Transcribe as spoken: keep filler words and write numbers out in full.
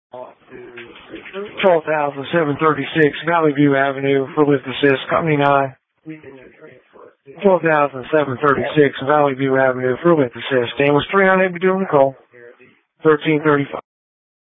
twelve thousand seven thirty-six Valley View Avenue for lift assist, Company nine. twelve thousand seven thirty-six Valley View Avenue for lift assist. Ambulance three nine eight, be doing the call. thirteen thirty-five.